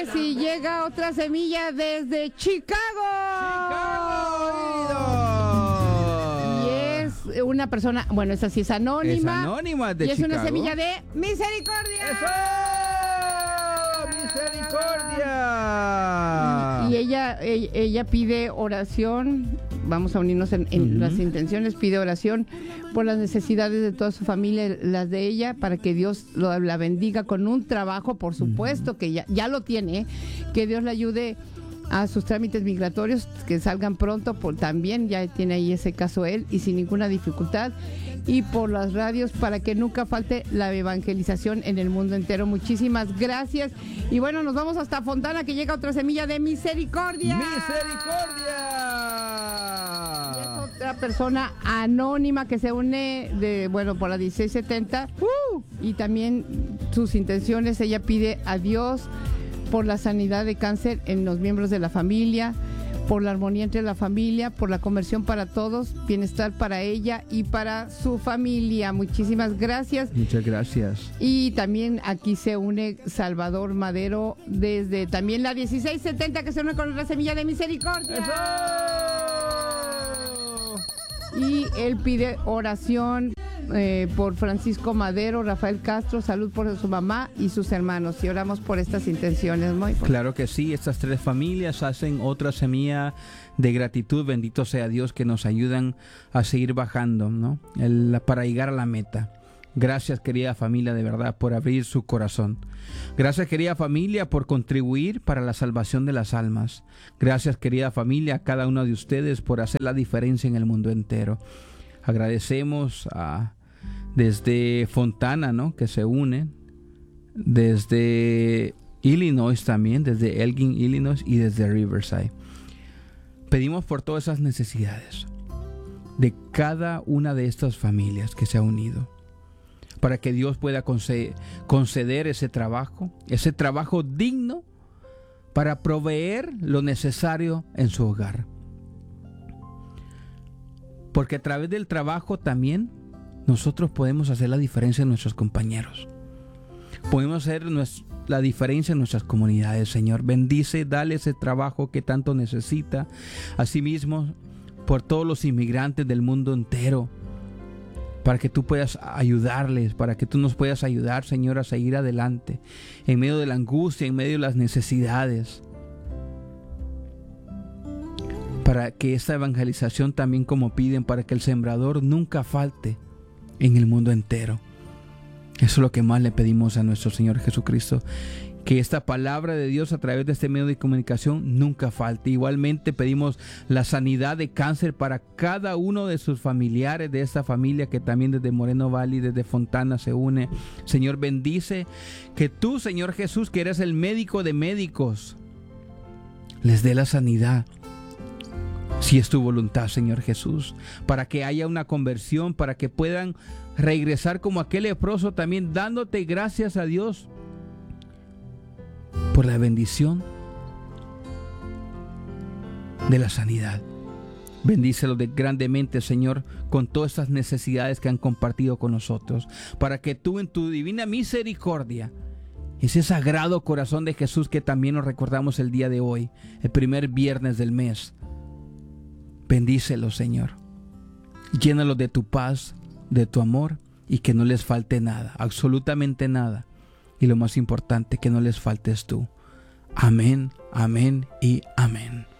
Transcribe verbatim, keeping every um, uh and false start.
Señores, y llega otra semilla desde Chicago. ¡Chicago! Y es una persona, bueno, esta sí es anónima. Es anónima de Y es Chicago. una semilla de misericordia. ¡Eso! ¡Misericordia! Y ella, ella, ella pide oración. Vamos a unirnos en, en uh-huh. las intenciones. Pide oración por las necesidades de toda su familia, las de ella, para que Dios lo, la bendiga con un trabajo, por supuesto, uh-huh. que ya, ya lo tiene. Que Dios le ayude a sus trámites migratorios, que salgan pronto. Por, también ya tiene ahí ese caso él, y sin ninguna dificultad. Y por las radios, para que nunca falte la evangelización en el mundo entero. Muchísimas gracias. Y bueno, nos vamos hasta Fontana, que llega otra semilla de misericordia. ¡Misericordia! Y es otra persona anónima que se une de, bueno, por la dieciséis setenta. Uh, y también sus intenciones, ella pide a Dios por la sanidad de cáncer en los miembros de la familia, por la armonía entre la familia, por la conversión para todos, bienestar para ella y para su familia. Muchísimas gracias. Muchas gracias. Y también aquí se une Salvador Madero desde también la dieciséis setenta, que se une con la semilla de misericordia. ¡Eso! Y él pide oración eh, por Francisco Madero, Rafael Castro, salud por su mamá y sus hermanos. Y oramos por estas intenciones, ¿no? Claro que sí, estas tres familias hacen otra semilla de gratitud. Bendito sea Dios, que nos ayudan a seguir bajando, ¿no? El, para llegar a la meta. Gracias, querida familia, de verdad, por abrir su corazón. Gracias, querida familia, por contribuir para la salvación de las almas. Gracias, querida familia, a cada uno de ustedes por hacer la diferencia en el mundo entero. Agradecemos a, desde Fontana, ¿no?, que se unen, desde Illinois también, desde Elgin, Illinois, y desde Riverside. Pedimos por todas esas necesidades de cada una de estas familias que se ha unido, para que Dios pueda conceder ese trabajo, ese trabajo digno para proveer lo necesario en su hogar. Porque a través del trabajo también nosotros podemos hacer la diferencia en nuestros compañeros. Podemos hacer la diferencia en nuestras comunidades, Señor. Bendice, dale ese trabajo que tanto necesita. Asimismo, por todos los inmigrantes del mundo entero, para que tú puedas ayudarles, para que tú nos puedas ayudar, Señor, a seguir adelante, en medio de la angustia, en medio de las necesidades, para que esta evangelización también, como piden, para que el sembrador nunca falte en el mundo entero. Eso es lo que más le pedimos a nuestro Señor Jesucristo, que esta palabra de Dios a través de este medio de comunicación nunca falte. Igualmente pedimos la sanidad de cáncer para cada uno de sus familiares, de esta familia que también desde Moreno Valley, desde Fontana se une. Señor, bendice que tú, Señor Jesús, que eres el médico de médicos, les dé la sanidad, si es tu voluntad, Señor Jesús, para que haya una conversión, para que puedan regresar como aquel leproso, también dándote gracias a Dios por la bendición de la sanidad. Bendícelos de grandemente, Señor, con todas estas necesidades que han compartido con nosotros, para que tú en tu divina misericordia, ese sagrado corazón de Jesús que también nos recordamos el día de hoy, el primer viernes del mes, bendícelos, Señor. Llénalos de tu paz, de tu amor, y que no les falte nada, absolutamente nada. Y lo más importante, que no les faltes tú. Amén, amén y amén.